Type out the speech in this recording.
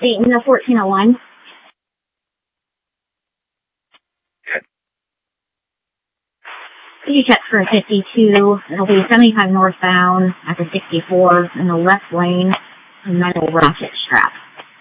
Dayton to 1401. Good. Could you check for 52? It'll be 75 northbound after 64 in the left lane, and that will rocket